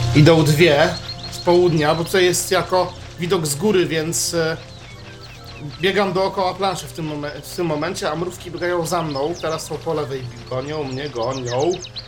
Idą dwie z południa, bo tutaj jest jako widok z góry, więc biegam dookoła planszy w tym momencie, a mrówki biegają za mną. Teraz są po lewej, gonią mnie, gonią.